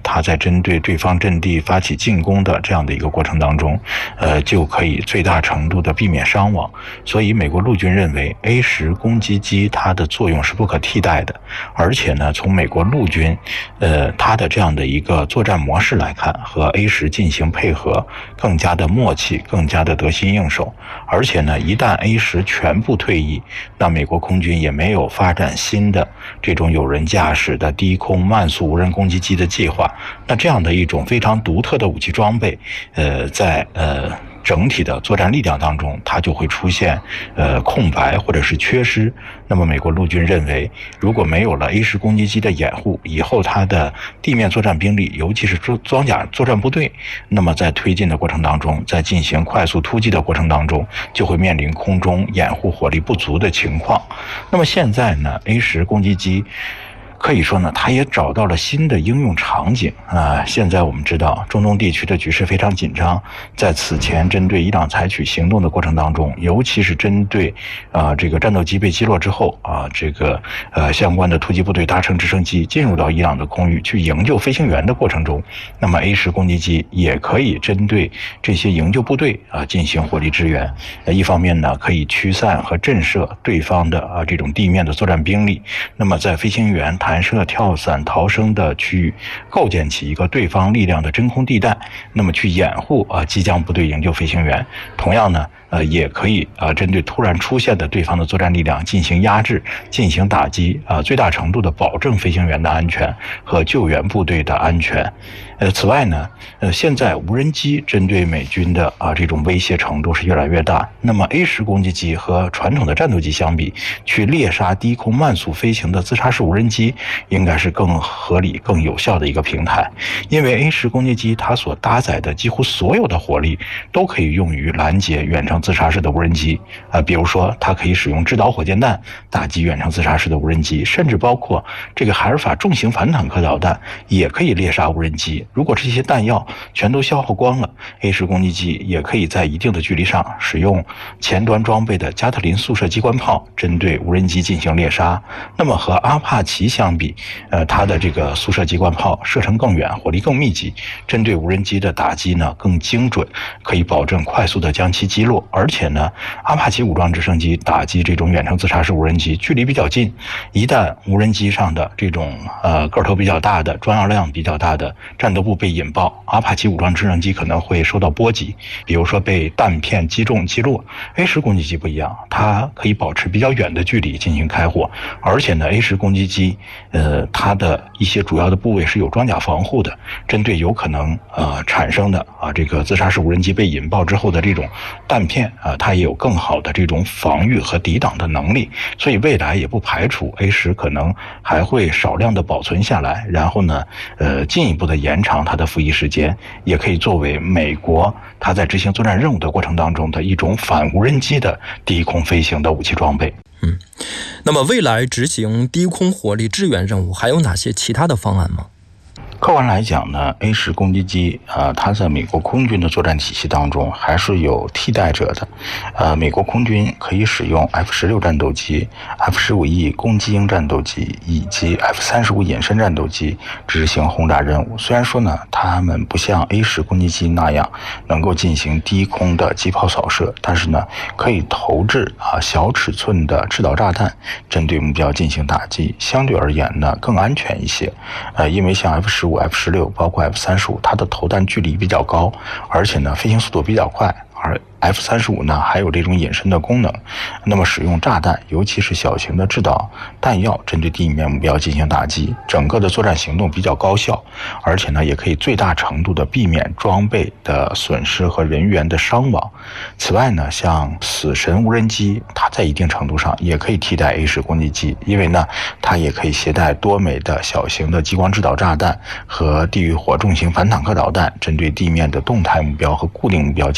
它在针对对方阵地发起进攻的这样的一个过程当中，就可以最大程度的避免伤亡。所以美国陆军认为 A10攻击机它的作用是不可替代的，而且呢，从美国陆军它的这样的一个作战模式来看，和 A10进行配合更加的默契，更加的得心应手。而且呢，一旦 A10全部退役，那美国空军也没有发展新的这种有人驾驶的低空慢速无人攻击机的计划。那这样的一种非常独特的武器装备，在整体的作战力量当中，它就会出现空白或者是缺失。那么美国陆军认为，如果没有了 A10攻击机的掩护，以后它的地面作战兵力，尤其是装甲作战部队，那么在推进的过程当中，在进行快速突击的过程当中，就会面临空中掩护火力不足的情况。那么现在呢， A10攻击机可以说呢，它也找到了新的应用场景啊。现在我们知道，中东地区的局势非常紧张，在此前针对伊朗采取行动的过程当中，尤其是针对这个战斗机被击落之后这个相关的突击部队搭乘直升机进入到伊朗的空域去营救飞行员的过程中，那么 A10攻击机也可以针对这些营救部队进行火力支援。一方面呢，可以驱散和震慑对方的这种地面的作战兵力，那么在飞行员弹射、跳伞、逃生的区域构建起一个对方力量的真空地带，那么去掩护机降部队营救飞行员。同样呢，也可以针对突然出现的对方的作战力量进行压制、进行打击最大程度的保证飞行员的安全和救援部队的安全。此外呢，现在无人机针对美军的这种威胁程度是越来越大。那么 A10攻击机和传统的战斗机相比，去猎杀低空慢速飞行的自杀式无人机，应该是更合理、更有效的一个平台。因为 A10攻击机它所搭载的几乎所有的火力都可以用于拦截远程自杀式的无人机比如说它可以使用制导火箭弹打击远程自杀式的无人机，甚至包括这个海尔法重型反坦克导弹也可以猎杀无人机。如果这些弹药全都消耗光了， A10攻击机也可以在一定的距离上使用前端装备的加特林速射机关炮针对无人机进行猎杀。那么和阿帕奇相比，它的这个速射机关炮射程更远，火力更密集，针对无人机的打击呢更精准，可以保证快速的将其击落。而且呢，阿帕奇武装直升机打击这种远程自杀式无人机距离比较近，一旦无人机上的这种个头比较大的、装药量比较大的战斗部被引爆，阿帕奇武装直升机可能会受到波及，比如说被弹片击中击落。A10攻击机不一样，它可以保持比较远的距离进行开火，而且呢 A10攻击机它的一些主要的部位是有装甲防护的，针对有可能产生的这个自杀式无人机被引爆之后的这种弹片它也有更好的这种防御和抵挡的能力。所以未来也不排除 A10可能还会少量的保存下来，然后呢进一步的延长它的服役时间，也可以作为美国它在执行作战任务的过程当中的一种反无人机的低空飞行的武器装备。 那么未来执行低空火力支援任务还有哪些其他的方案吗？ 客观来讲呢 ，A10攻击机它在美国空军的作战体系当中还是有替代者的。美国空军可以使用 F-16战斗机、F-15E 攻击鹰战斗机以及 F-35隐身战斗机执行轰炸任务。虽然说呢，它们不像 A10攻击机那样能够进行低空的机炮扫射，但是呢，可以投掷小尺寸的制导炸弹，针对目标进行打击。相对而言呢，更安全一些。因为像 F-15、F-16包括 F-35，它的投弹距离比较高，而且呢飞行速度比较快，而F-35呢还有这种隐身的功能，那么使用炸弹，尤其是小型的制导弹药针对地面目标进行打击，整个的作战行动比较高效，而且呢也可以最大程度的避免装备的损失和人员的伤亡。此外呢，像死神无人机，它在一定程度上也可以替代 A10攻击机，因为呢它也可以携带多枚的小型的激光制导炸弹和地狱火重型反坦克导弹，针对地面的动态目标和固定目标进行打击。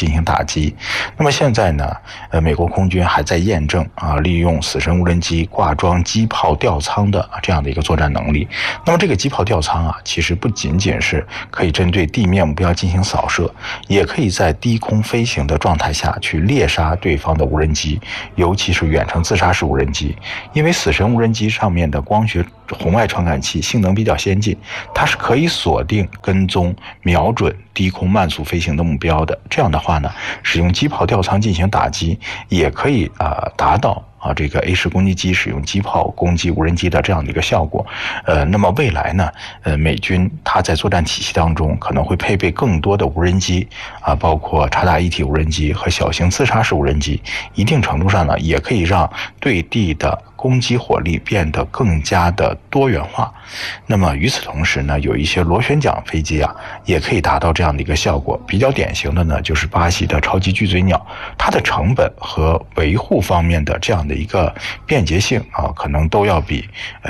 击。那么现在呢，美国空军还在验证利用死神无人机挂装机炮吊舱的这样的一个作战能力。那么这个机炮吊舱其实不仅仅是可以针对地面目标进行扫射，也可以在低空飞行的状态下去猎杀对方的无人机，尤其是远程自杀式无人机。因为死神无人机上面的光学红外传感器性能比较先进，它是可以锁定、跟踪、瞄准低空慢速飞行的目标的。这样的话呢，使用机炮吊舱进行打击，也可以达到这个 A10攻击机使用机炮攻击无人机的这样的一个效果。那么未来呢，美军它在作战体系当中可能会配备更多的无人机包括察打一体无人机和小型自杀式无人机，一定程度上呢，也可以让对地的攻击火力变得更加的多元化。那么与此同时呢，有一些螺旋桨飞机也可以达到这样的一个效果。比较典型的呢，就是巴西的超级巨嘴鸟，它的成本和维护方面的这样的一个便捷性可能都要比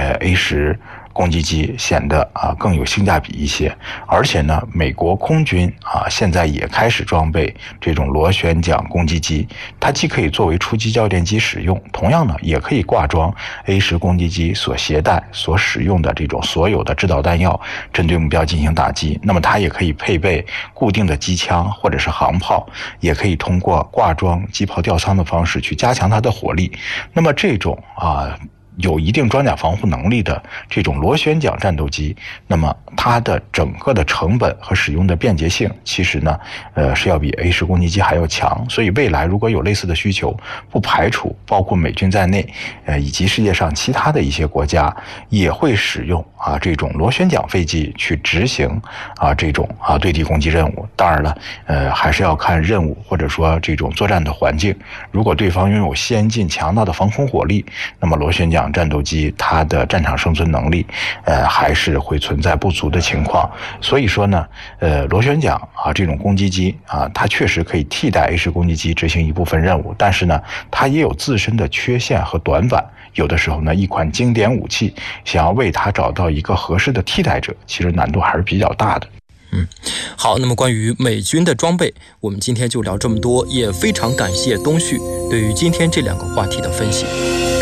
A10攻击机显得更有性价比一些。而且呢，美国空军现在也开始装备这种螺旋桨攻击机，它既可以作为出击教练机使用，同样呢也可以挂装 A10攻击机所携带所使用的这种所有的制导弹药，针对目标进行打击。那么它也可以配备固定的机枪或者是航炮，也可以通过挂装机炮吊舱的方式去加强它的火力。那么这种有一定装甲防护能力的这种螺旋桨战斗机，那么它的整个的成本和使用的便捷性，其实呢，是要比 A10攻击机还要强。所以未来如果有类似的需求，不排除包括美军在内，以及世界上其他的一些国家也会使用这种螺旋桨飞机去执行这种对地攻击任务。当然了，还是要看任务或者说这种作战的环境。如果对方拥有先进强大的防空火力，那么螺旋桨战斗机它的战场生存能力还是会存在不足的情况。所以说呢，螺旋桨这种攻击机它确实可以替代 A10攻击机执行一部分任务，但是呢，它也有自身的缺陷和短板。有的时候呢，一款经典武器想要为它找到一个合适的替代者，其实难度还是比较大的。 好，那么关于美军的装备，我们今天就聊这么多，也非常感谢东旭对于今天这两个话题的分析。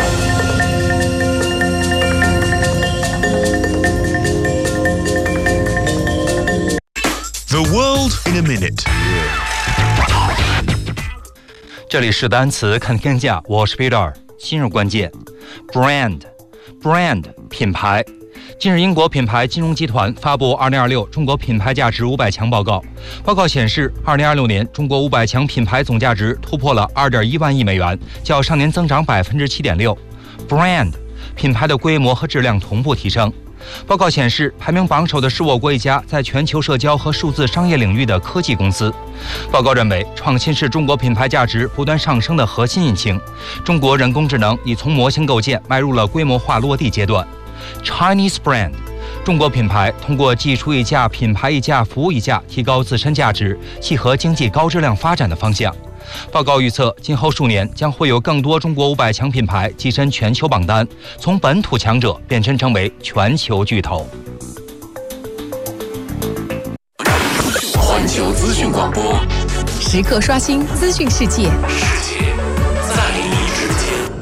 The world in a minute。 这里是单词看天下，我是 Peter。今日关键 brand 品牌。近日，英国品牌金融集团发布2026中国品牌价值500强报告。报告显示，2026年中国500强品牌总价值突破了2.1万亿美元，较上年增长7.6%。brand 品牌的规模和质量同步提升。报告显示，排名榜首的是我国一家在全球社交和数字商业领域的科技公司。报告认为，创新是中国品牌价值不断上升的核心引擎。中国人工智能已从模型构建迈入了规模化落地阶段。Chinese brand， 中国品牌通过技术溢价、品牌溢价、服务溢价，提高自身价值，契合经济高质量发展的方向。报告预测，今后数年将会有更多中国500强品牌跻身全球榜单，从本土强者变身成为全球巨头。 环球资讯广播， 时刻刷新资讯世界， 世界在你之间。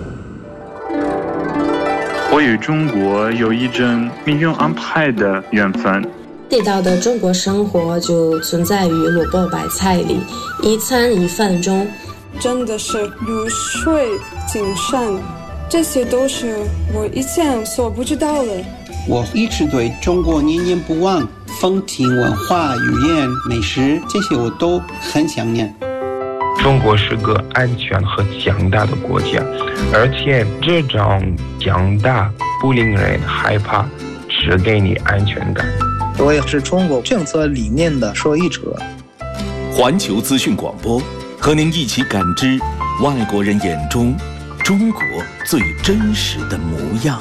我与中国有一种命运安排的缘分。 地道的中国生活就存在于萝卜白菜里，一餐一饭中。 真的是如水精深，这些都是我以前所不知道的。 我一直对中国念念不忘，风情文化、语言、美食，这些我都很想念。 中国是个安全和强大的国家，而且这种强大不令人害怕，只给你安全感。 我也是中国政策理念的受益者。 环球资讯广播，和您一起感知外国人眼中中国最真实的模样。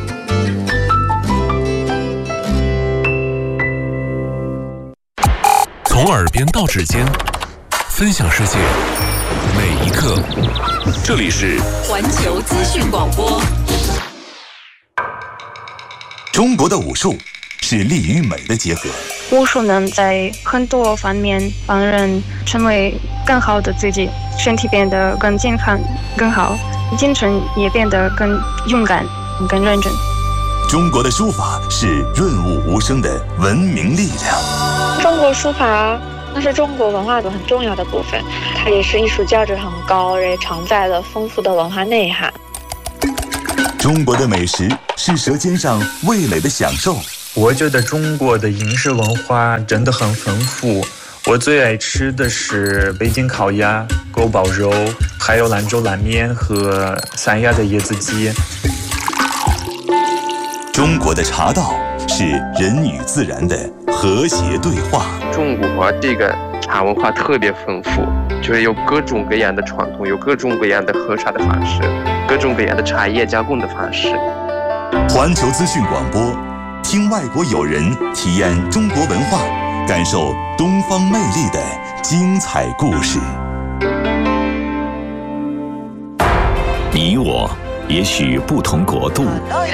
从耳边到指尖，分享世界每一刻。这里是环球资讯广播。 中国的武术是力与美的结合。 武术能在很多方面帮人成为更好的自己，身体变得更健康、更好，精神也变得更勇敢、更认真。 中国的书法是润物无声的文明力量。 中国书法那是中国文化的很重要的部分，它也是艺术价值很高，也承载了丰富的文化内涵。 中国的美食是舌尖上味蕾的享受。 我觉得中国的饮食文化真的很丰富，我最爱吃的是北京烤鸭、锅包肉，还有兰州拉面和三亚的椰子鸡。 中国的茶道是人与自然的和谐对话。 中国这个茶文化特别丰富，就是有各种各样的传统，有各种各样的喝茶的方式，各种各样的茶叶加工的方式。 环球资讯广播，听外国友人体验中国文化，感受东方魅力的精彩故事。你我也许不同国度，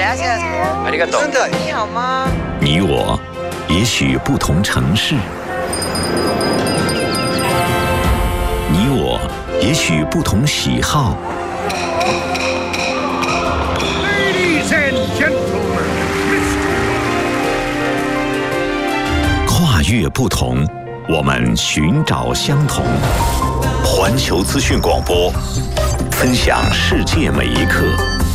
你好吗？ 你我也许不同城市，你我也许不同喜好。 Ladies and gentlemen, 跨越不同，我们寻找相同。环球资讯广播，分享世界每一刻。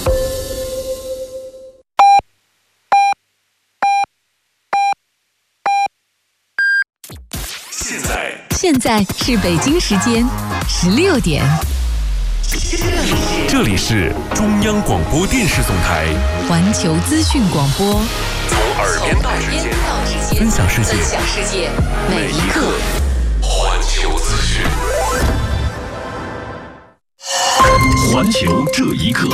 现在是北京时间16点。 这里是中央广播电视总台环球资讯广播， 从耳边到指尖，分享世界每一刻。 环球资讯， 环球这一刻。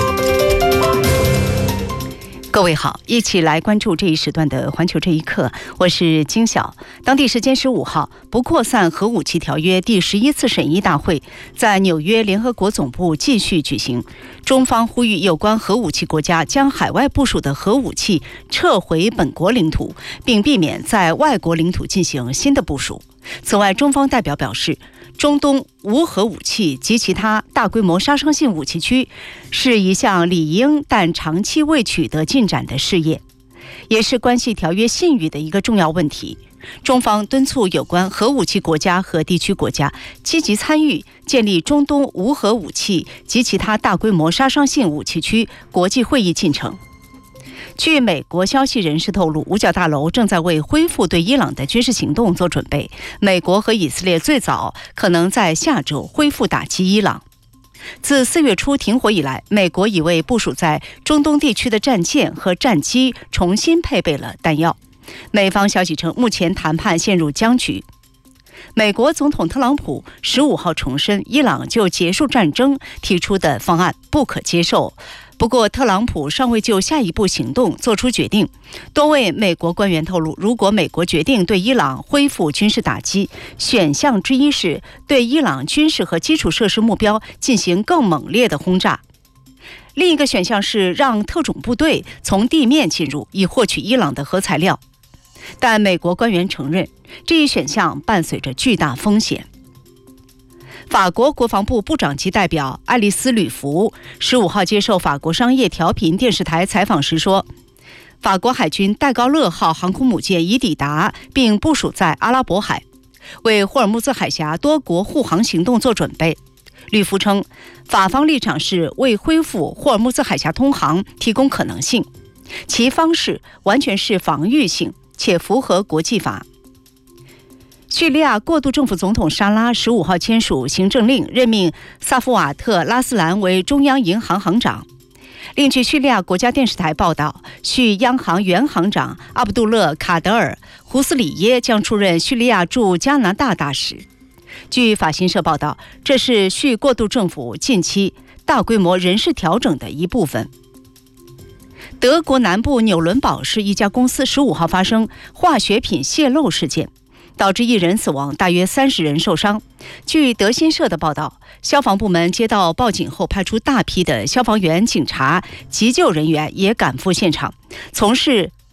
各位好，一起来关注这一时段的环球这一刻，我是金晓。当地时间15号，不扩散核武器条约第11次审议大会在纽约联合国总部继续举行。中方呼吁有关核武器国家将海外部署的核武器撤回本国领土，并避免在外国领土进行新的部署。此外，中方代表表示，中东无核武器及其他大规模杀伤性武器区是一项理应但长期未取得进展的事业，也是关系条约信誉的一个重要问题。中方敦促有关核武器国家和地区国家积极参与建立中东无核武器及其他大规模杀伤性武器区国际会议进程。据美国消息人士透露，五角大楼正在为恢复对伊朗的军事行动做准备。美国和以色列最早可能在下周恢复打击伊朗。自4月初停火以来，美国已为部署在中东地区的战舰和战机重新配备了弹药。美方消息称，目前谈判陷入僵局。美国总统特朗普15号重申，伊朗就结束战争提出的方案不可接受。不过，特朗普尚未就下一步行动做出决定。多位美国官员透露，如果美国决定对伊朗恢复军事打击，选项之一是对伊朗军事和基础设施目标进行更猛烈的轰炸。另一个选项是让特种部队从地面进入，以获取伊朗的核材料。但美国官员承认，这一选项伴随着巨大风险。法国国防部部长级代表爱丽丝·吕弗15号接受法国商业调频电视台采访时说，法国海军戴高乐号航空母舰已抵达并部署在阿拉伯海，为霍尔木兹海峡多国护航行动做准备。吕弗称，法方立场是为恢复霍尔木兹海峡通航提供可能性，其方式完全是防御性且符合国际法。叙利亚过渡政府总统沙拉15号签署行政令，任命萨夫瓦特·拉斯兰为中央银行行长。另据叙利亚国家电视台报道，叙央行原行长阿卜杜勒·卡德尔·胡斯里耶将出任叙利亚驻加拿大大使。据法新社报道，这是叙过渡政府近期大规模人事调整的一部分。德国南部纽伦堡市一家公司15号发生化学品泄漏事件，导致1人死亡，大约30人受伤。据德新社的报道，消防部门接到报警后，派出大批的消防员、警察、急救人员也赶赴现场，从事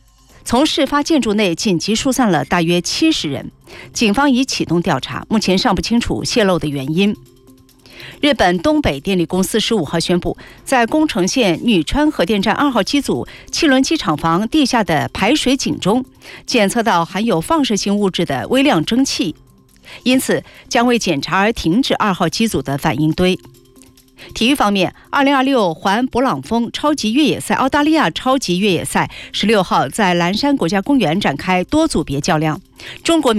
从事发建筑内紧急疏散了大约70人。警方已启动调查，目前尚不清楚泄漏的原因。日本东北电力公司15号宣布，在宫城县女川核电站2号机组汽轮机厂房地下的排水井中检测到含有放射性物质的微量蒸汽，因此将为检查而停止2号机组的反应堆。体育方面，2026环勃朗峰超级越野赛澳大利亚超级越野赛16号在蓝山国家公园展开多组别较量，中国